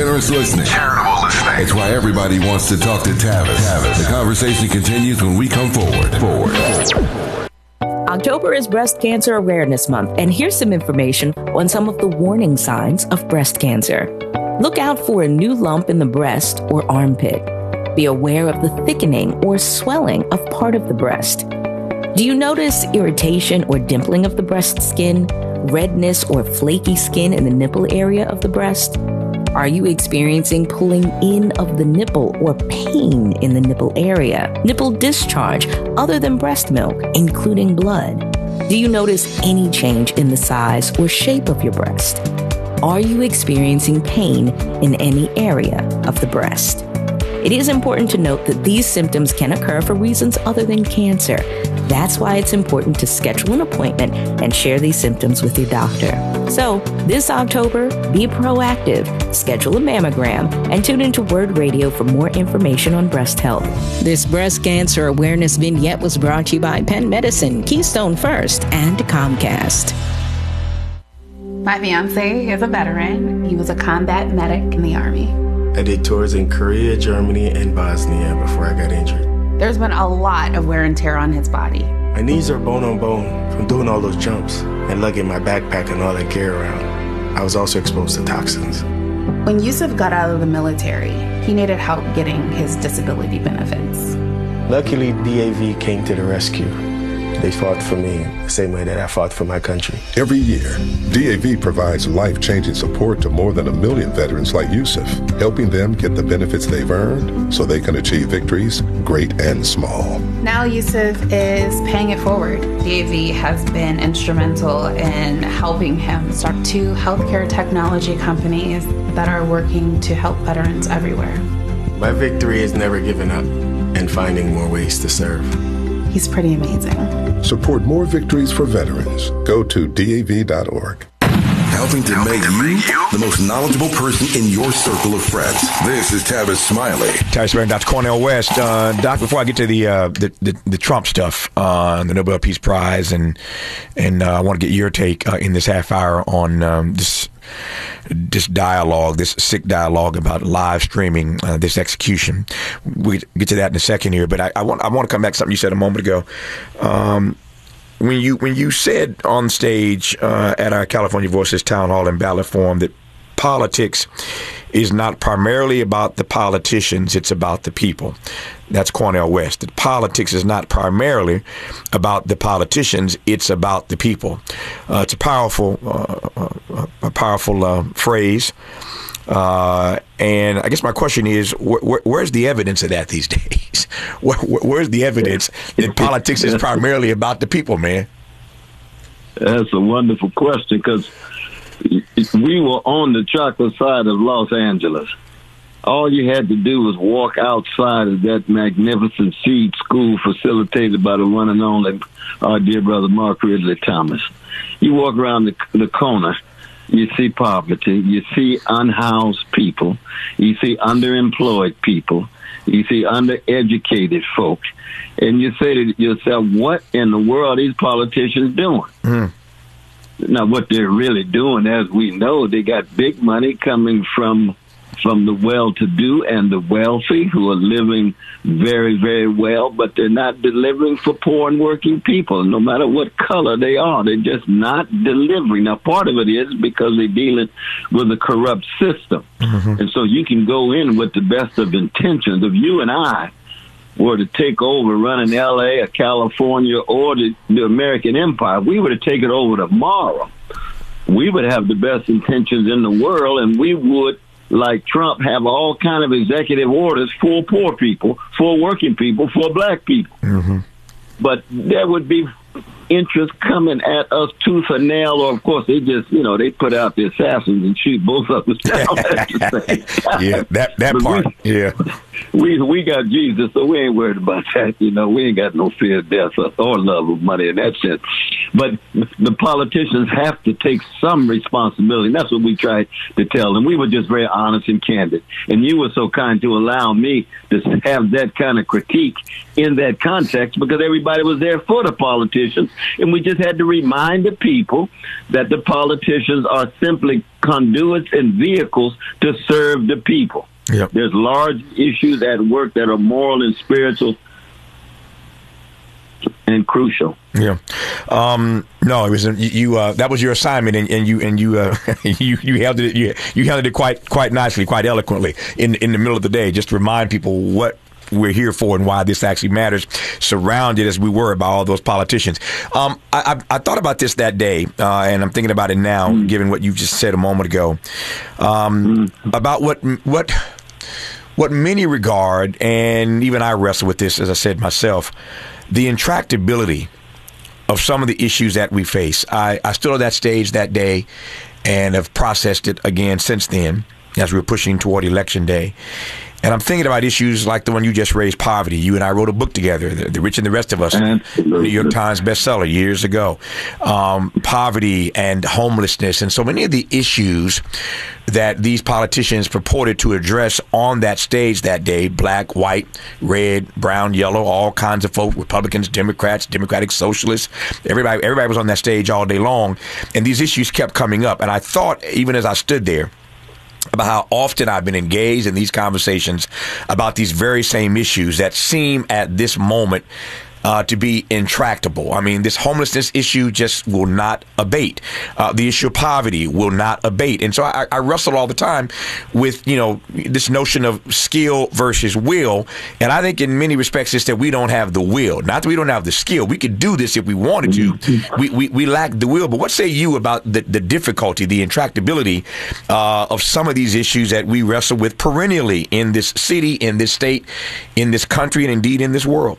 generous listening. Charitable listening. It's why everybody wants to talk to Tavis. The conversation continues when we come forward. October is Breast Cancer Awareness Month, and here's some information on some of the warning signs of breast cancer. Look out for a new lump in the breast or armpit. Be aware of the thickening or swelling of part of the breast. Do you notice irritation or dimpling of the breast skin, redness or flaky skin in the nipple area of the breast? Are you experiencing pulling in of the nipple or pain in the nipple area? Nipple discharge other than breast milk, including blood? Do you notice any change in the size or shape of your breast? Are you experiencing pain in any area of the breast? It is important to note that these symptoms can occur for reasons other than cancer. That's why it's important to schedule an appointment and share these symptoms with your doctor. So, this October, be proactive, schedule a mammogram, and tune into Word Radio for more information on breast health. This breast cancer awareness vignette was brought to you by Penn Medicine, Keystone First, and Comcast. My fiance is a veteran. He was a combat medic in the Army. I did tours in Korea, Germany, and Bosnia before I got injured. There's been a lot of wear and tear on his body. My knees are bone on bone from doing all those jumps and lugging my backpack and all that gear around. I was also exposed to toxins. When Yusuf got out of the military, he needed help getting his disability benefits. Luckily, DAV came to the rescue. They fought for me the same way that I fought for my country. Every year, DAV provides life-changing support to more than 1 million veterans like Yusuf, helping them get the benefits they've earned so they can achieve victories, great and small. Now Yusuf is paying it forward. DAV has been instrumental in helping him start 2 healthcare technology companies that are working to help veterans everywhere. My victory is never giving up and finding more ways to serve. He's pretty amazing. Support more victories for veterans. Go to DAV.org. Helping to make you the most knowledgeable person in your circle of friends. This is Tavis Smiley. Tavis Smiley, Dr. Cornel West. Doc, before I get to the Trump stuff, the Nobel Peace Prize, and I want to get your take in this half hour on this dialogue, this sick dialogue about live streaming this execution. We get to that in a second here, but I want to come back to something you said a moment ago. When you said on stage at our California Voices Town Hall and Ballot Forum that politics is not primarily about the politicians, it's about the people. That's Cornel West. That politics is not primarily about the politicians, it's about the people. It's a powerful phrase. And I guess my question is, where's the evidence of that these days? Where's the evidence that politics is primarily about the people, man? That's a wonderful question, because we were on the chocolate side of Los Angeles. All you had to do was walk outside of that magnificent seed school facilitated by the one and only our dear brother Mark Ridley Thomas. You walk around the corner, you see poverty, you see unhoused people, you see underemployed people, you see undereducated folk, and you say to yourself, what in the world are these politicians doing? Now, what they're really doing, as we know, they got big money coming from the well-to-do and the wealthy who are living very, very well, but they're not delivering for poor and working people, no matter what color they are. They're just not delivering. Now, part of it is because they're dealing with a corrupt system. And so you can go in with the best of intentions. If you and I were to take over running L.A. or California or the American empire, we were to take it over tomorrow. We would have the best intentions in the world, and we would, like Trump, have all kind of executive orders for poor people, for working people, for black people. But there would be interest coming at us tooth and nail, or of course they just, they put out the assassins and shoot both of us down at the same time. Yeah, that part. we got Jesus, so we ain't worried about that. We ain't got no fear of death or love of money in that sense. But the politicians have to take some responsibility. And that's what we tried to tell them. We were just very honest and candid. And you were so kind to allow me to have that kind of critique in that context, because everybody was there for the politicians. And we just had to remind the people that the politicians are simply conduits and vehicles to serve the people. Yep. There's large issues at work that are moral and spiritual and crucial. Yeah. No, it was you. That was your assignment, and you you held it. You handled it quite nicely, quite eloquently in the middle of the day. Just to remind people what we're here for and why this actually matters, surrounded as we were by all those politicians. I thought about this that day, and I'm thinking about it now, given what you just said a moment ago, about what many regard, and even I wrestle with this, as I said myself, the intractability of some of the issues that we face. I stood on that stage that day and have processed it again since then, as we were pushing toward Election Day. And I'm thinking about issues like the one you just raised, poverty. You and I wrote a book together, The Rich and the Rest of Us, New York Times bestseller years ago. Poverty and homelessness and so many of the issues that these politicians purported to address on that stage that day, black, white, red, brown, yellow, all kinds of folk, Republicans, Democrats, Democratic Socialists. Everybody was on that stage all day long. And these issues kept coming up. And I thought, even as I stood there, about how often I've been engaged in these conversations about these very same issues that seem at this moment to be intractable. I mean, this homelessness issue just will not abate. The issue of poverty will not abate. And so I wrestle all the time with, this notion of skill versus will. And I think in many respects it's that we don't have the will. Not that we don't have the skill. We could do this if we wanted to. We lack the will. But what say you about the difficulty, the intractability of some of these issues that we wrestle with perennially in this city, in this state, in this country, and indeed in this world?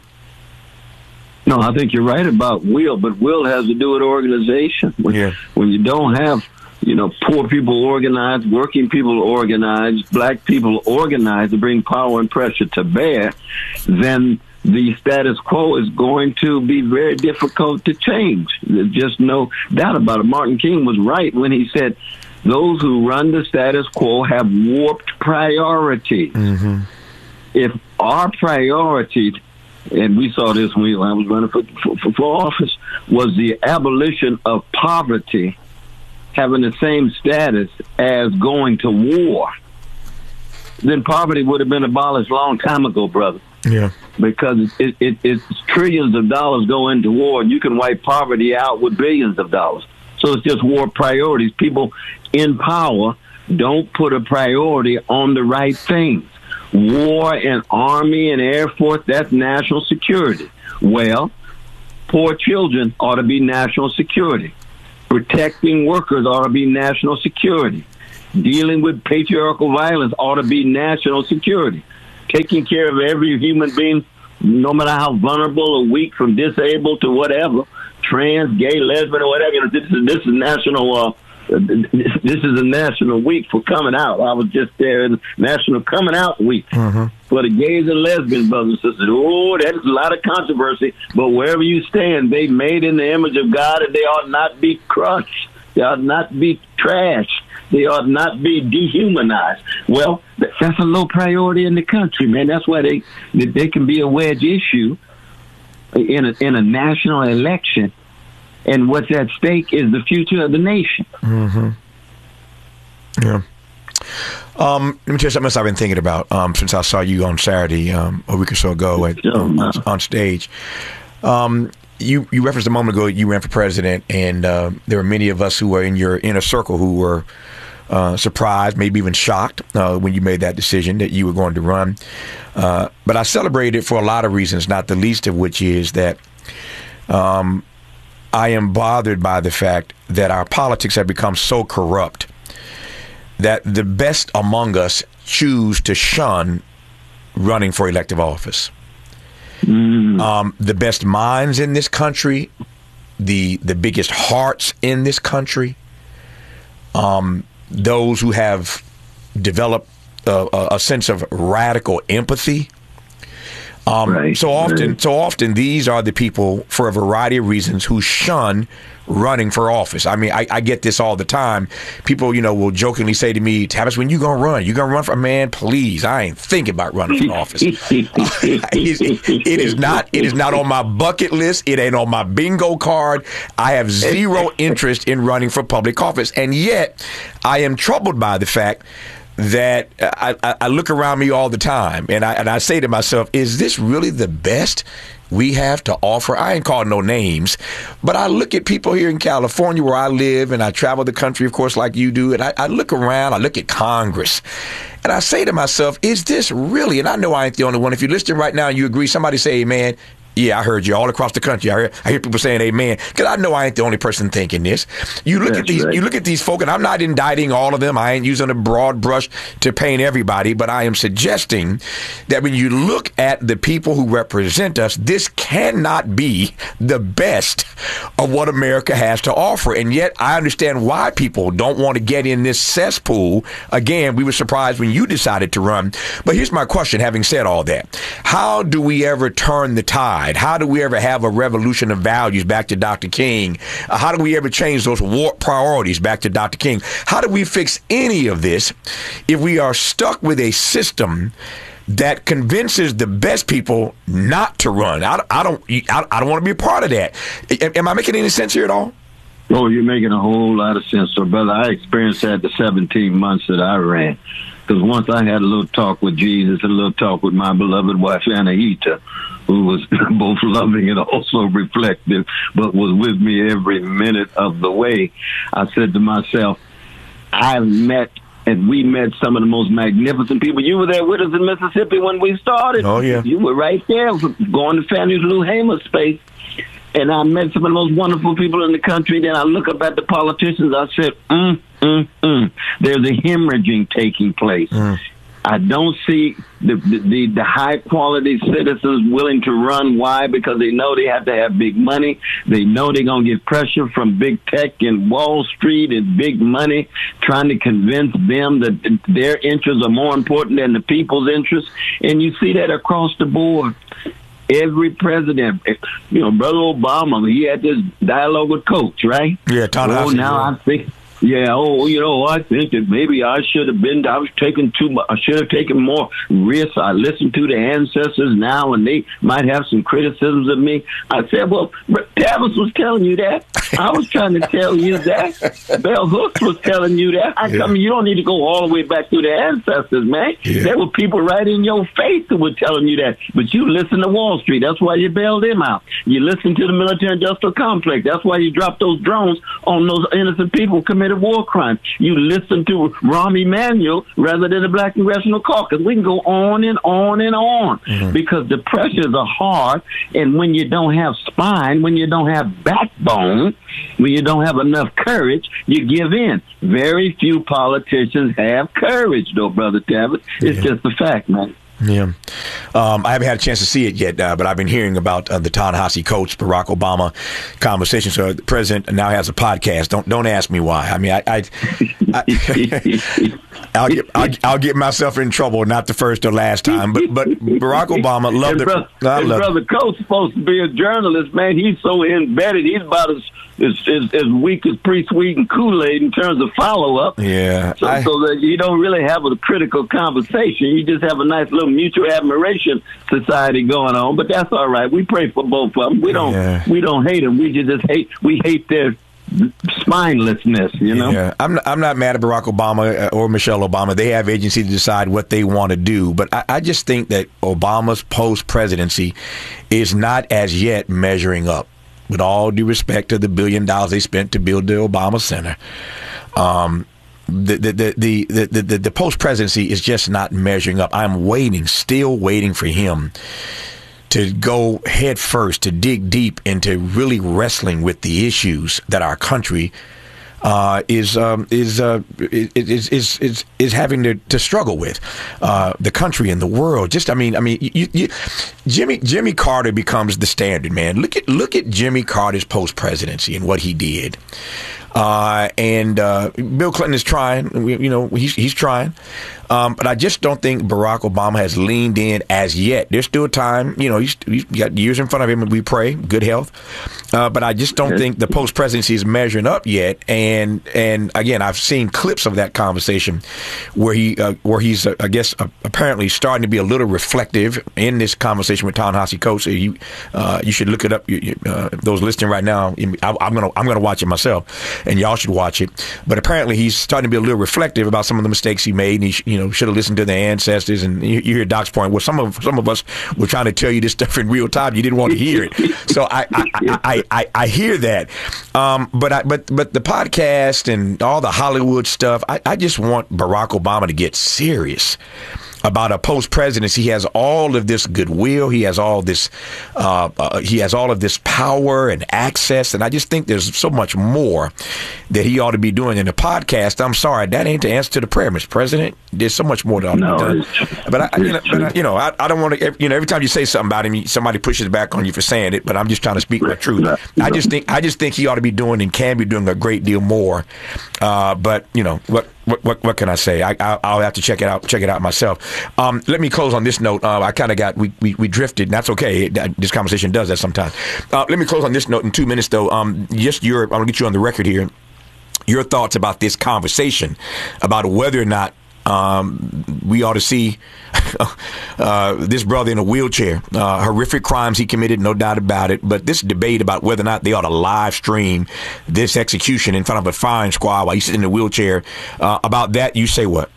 No, I think you're right about will, but will has to do with organization. When you don't have, poor people organized, working people organized, black people organized to bring power and pressure to bear, then the status quo is going to be very difficult to change. There's just no doubt about it. Martin King was right when he said, those who run the status quo have warped priorities. Mm-hmm. If our priority, and we saw this when I was running for office, was the abolition of poverty having the same status as going to war, then poverty would have been abolished a long time ago, brother. Yeah. Because it's trillions of dollars go into war, and you can wipe poverty out with billions of dollars. So it's just war priorities. People in power don't put a priority on the right things. War and Army and Air Force, that's national security. Well, poor children ought to be national security. Protecting workers ought to be national security. Dealing with patriarchal violence ought to be national security. Taking care of every human being, no matter how vulnerable or weak, from disabled to whatever, trans, gay, lesbian, or whatever. This is national. This is a national week for coming out. I was just there in National Coming Out Week for the gays and lesbians, brothers and sisters. Oh, that's a lot of controversy, but wherever you stand, they made in the image of God, and they ought not be crushed. They ought not be trashed. They ought not be dehumanized. Well, that's a low priority in the country, man. That's why they can be a wedge issue in a national election. And what's at stake is the future of the nation. Mm-hmm. Yeah. Let me tell you something else I've been thinking about since I saw you on Saturday a week or so ago on stage. You referenced a moment ago you ran for president, and there were many of us who were in your inner circle who were surprised, maybe even shocked when you made that decision that you were going to run. But I celebrated it for a lot of reasons, not the least of which is that I am bothered by the fact that our politics have become so corrupt that the best among us choose to shun running for elective office. The best minds in this country, the biggest hearts in this country, those who have developed a sense of radical empathy. So often these are the people, for a variety of reasons, who shun running for office. I mean, I get this all the time. People, will jokingly say to me, Tavis, when you gonna run? You gonna run for a man? Please, I ain't thinking about running for office. It is not on my bucket list. It ain't on my bingo card. I have zero interest in running for public office, and yet I am troubled by the fact that I look around me all the time, and I say to myself, is this really the best we have to offer? I ain't calling no names, but I look at people here in California where I live, and I travel the country, of course, like you do, and I look around, I look at Congress, and I say to myself, is this really, and I know I ain't the only one. If you're listening right now and you agree, somebody say, hey, man, yeah, I heard you all across the country. I hear people saying amen, because I know I ain't the only person thinking this. You look at these folk, and I'm not indicting all of them. I ain't using a broad brush to paint everybody, but I am suggesting that when you look at the people who represent us, this cannot be the best of what America has to offer. And yet I understand why people don't want to get in this cesspool. Again, we were surprised when you decided to run. But here's my question, having said all that. How do we ever turn the tide? How do we ever have a revolution of values, back to Dr. King? How do we ever change those warped priorities, back to Dr. King? How do we fix any of this if we are stuck with a system that convinces the best people not to run? I don't want to be a part of that. Am I making any sense here at all? Oh, you're making a whole lot of sense. So, brother, I experienced that the 17 months that I ran. Because once I had a little talk with Jesus, a little talk with my beloved wife, Anahita, who was both loving and also reflective, but was with me every minute of the way, I said to myself, we met some of the most magnificent people. You were there with us in Mississippi when we started. Oh, yeah. You were right there, going to Fannie's Lou Hamer space. And I met some of the most wonderful people in the country. Then I look up at the politicians. I said, there's a hemorrhaging taking place. I don't see the high quality citizens willing to run. Why? Because they know they have to have big money. They know they're going to get pressure from big tech and Wall Street and big money trying to convince them that their interests are more important than the people's interests. And you see that across the board. Every president, Brother Obama, he had this dialogue with Coach, right? Yeah, Ta-Nehisi. I think. Yeah, I think that maybe I should have taken more risks. I listened to the ancestors now, and they might have some criticisms of me. I said, well, Tavis was telling you that. I was trying to tell you that. Bell Hooks was telling you that. You don't need to go all the way back to the ancestors, man. Yeah. There were people right in your face who were telling you that. But you listen to Wall Street. That's why you bailed them out. You listen to the military-industrial complex. That's why you dropped those drones on those innocent people who committed war crimes. You listen to Rahm Emanuel rather than the Black Congressional Caucus. We can go on and on and on because the pressures are hard. And when you don't have spine, when you don't have backbone, when you don't have enough courage, you give in. Very few politicians have courage, though, Brother Tavis. It's just a fact, man. Yeah. I haven't had a chance to see it yet, but I've been hearing about the Ta-Nehisi Coates, Barack Obama conversation. So the president now has a podcast. Don't ask me why. I mean, I'll get myself in trouble, not the first or last time. But Barack Obama loved it. Brother Coates supposed to be a journalist, man. He's so embedded. He's about as weak as pre-sweet and Kool-Aid in terms of follow-up. Yeah. So that you don't really have a critical conversation. You just have a nice little mutual admiration society going on. But that's all right. We pray for both of them. We don't hate them. We hate their spinelessness, Yeah, I'm not mad at Barack Obama or Michelle Obama. They have agency to decide what they want to do. But I just think that Obama's post-presidency is not as yet measuring up. With all due respect to the $1 billion they spent to build the Obama Center, the post presidency is just not measuring up. I'm still waiting for him to go head first, to dig deep into really wrestling with the issues that our country is having to struggle with, the country and the world. Jimmy Carter becomes the standard, man. Look at Jimmy Carter's post presidency and what he did. And Bill Clinton is trying. He's trying. But I just don't think Barack Obama has leaned in as yet. There's still time. He's got years in front of him, and we pray good health. But I just don't think the post-presidency is measuring up yet. And again, I've seen clips of that conversation where he's I guess apparently starting to be a little reflective in this conversation with Ta-Nehisi Coates. You should look it up. Those listening right now, I'm gonna watch it myself, and y'all should watch it. But apparently, he's starting to be a little reflective about some of the mistakes he made, and he should have listened to their ancestors. And you hear Doc's point. Well, some of us were trying to tell you this stuff in real time. You didn't want to hear it. So I hear that. But the podcast and all the Hollywood stuff, I just want Barack Obama to get serious about a post-presidency. He has all of this goodwill. He has all this. He has all of this power and access, and I just think there's so much more that he ought to be doing in the podcast. I'm sorry, that ain't the answer to the prayer, Mr. President. There's so much more that ought to be done. But I don't want to. Every time you say something about him, somebody pushes back on you for saying it. But I'm just trying to speak my truth. I just think he ought to be doing and can be doing a great deal more. But what can I say? I'll have to check it out myself. Let me close on this note. I kind of got we drifted, and that's okay. This conversation does that sometimes. Let me close on this note in 2 minutes, though. I'm gonna get you on the record here. Your thoughts about this conversation about whether or not we ought to see this brother in a wheelchair. Horrific crimes he committed, no doubt about it. But this debate about whether or not they ought to live stream this execution in front of a firing squad while he's sitting in a wheelchair, about that, you say what?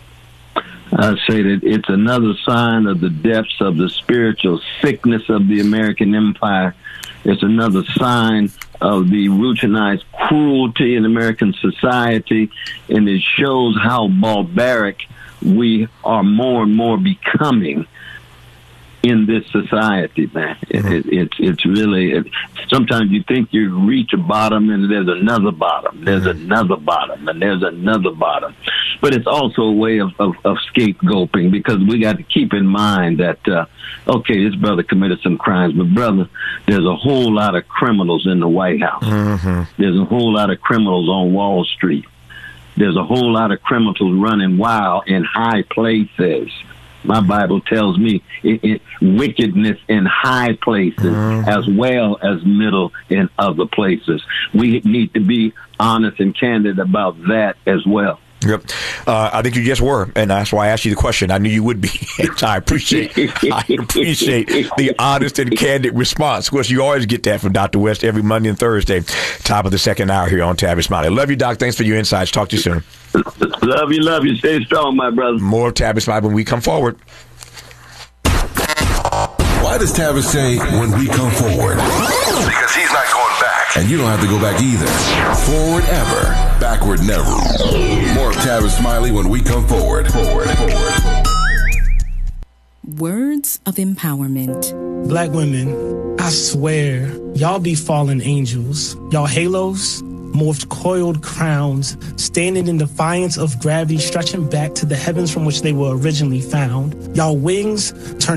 I say that it's another sign of the depths of the spiritual sickness of the American empire. It's another sign of the routinized cruelty in American society, and it shows how barbaric we are more and more becoming in this society, man. It's really, sometimes you think you reach a bottom and there's another bottom, there's another bottom, and there's another bottom. But it's also a way of scapegoating, because we got to keep in mind that, okay, this brother committed some crimes, but brother, there's a whole lot of criminals in the White House. There's a whole lot of criminals on Wall Street. There's a whole lot of criminals running wild in high places. My Bible tells me wickedness in high places as well as middle and other places. We need to be honest and candid about that as well. Yep. I think you just were, and that's why I asked you the question. I knew you would be. I appreciate the honest and candid response. Of course, you always get that from Dr. West every Monday and Thursday, top of the second hour here on Tavis Smiley. Love you, Doc. Thanks for your insights. Talk to you soon. Love you. Stay strong, my brother. More Tavis Smiley when we come forward. Why does Tavis say when we come forward? Because he's not going back. And you don't have to go back either. Forward ever, backward never. More of Tavis Smiley when we come forward. Words of empowerment. Black women, I swear, y'all be fallen angels. Y'all halos, morphed coiled crowns, standing in defiance of gravity, stretching back to the heavens from which they were originally found. Y'all wings turn